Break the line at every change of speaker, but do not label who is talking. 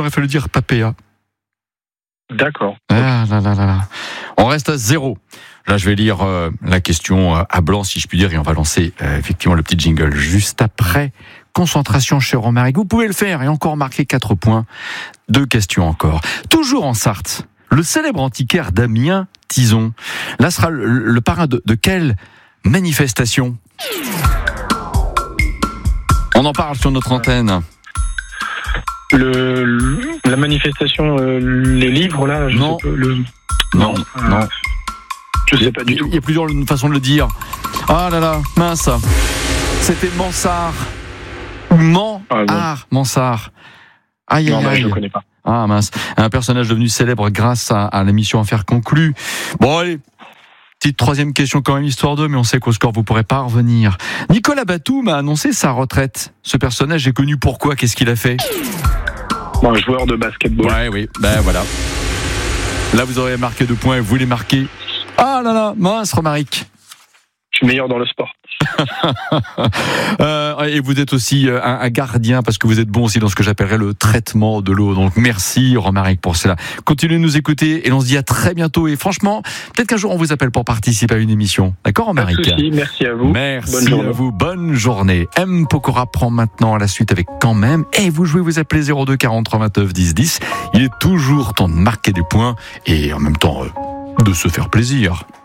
aurait fallu dire papéa.
D'accord.
Ah là là là là. On reste à 0. Là, je vais lire la question à blanc, si je puis dire, et on va lancer effectivement le petit jingle juste après. Concentration, cher Romaric. Vous pouvez le faire et encore marquer 4 points. 2 questions encore. Toujours en Sarthe, le célèbre antiquaire Damien Tison. Là sera le parrain de quelle manifestation ? On en parle sur notre antenne.
La manifestation, les livres là.
Non. Non.
Je sais pas du tout.
Il y a plusieurs façons de le dire. Ah là là, mince. C'était Mansart. Ou Mansart. Aïe aïe aïe.
Je ne connais pas.
Ah mince. Un personnage devenu célèbre grâce à l'émission Affaires conclues. Bon allez. Petite 3e question quand même, histoire d'eux, mais on sait qu'au score vous pourrez pas revenir. Nicolas Batum a annoncé sa retraite. Ce personnage est connu pourquoi ? Qu'est-ce qu'il a fait ?
Un joueur de basketball.
Ouais, oui, ben voilà. Là, vous aurez marqué 2 points et vous les marquez. Ah là là, mince, Romaric.
Je suis meilleur dans le sport.
Et vous êtes aussi un gardien parce que vous êtes bon aussi dans ce que j'appellerais le traitement de l'eau. Donc merci Romaric pour cela. Continuez de nous écouter et on se dit à très bientôt. Et franchement, peut-être qu'un jour on vous appelle pour participer à une émission. D'accord Romaric ?
Pas de souci, merci à vous.
Merci à vous, bonne journée. M. Pokora prend maintenant la suite avec Quand même. Et vous jouez, vous appelez 02 43 29 10 10. Il est toujours temps de marquer des points et en même temps de se faire plaisir.